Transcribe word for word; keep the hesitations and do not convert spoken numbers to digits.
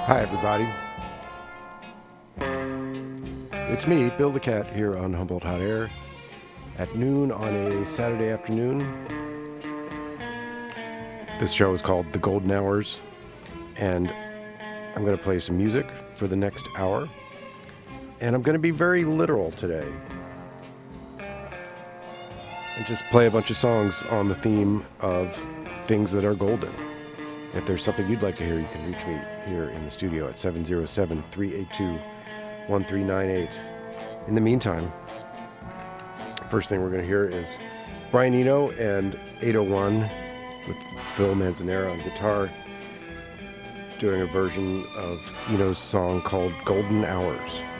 Hi, everybody. It's me, Bill the Cat, here on Humboldt Hot Air at noon on a Saturday afternoon. This show is called The Golden Hours, and I'm going to play some music for the next hour, and I'm going to be very literal today and just play a bunch of songs on the theme of things that are golden. If there's something you'd like to hear, you can reach me here in the studio at seven oh seven, three eight two, one three nine eight. In the meantime, first thing we're going to hear is Brian Eno and eight oh one with Phil Manzanera on guitar doing a version of Eno's song called Golden Hours.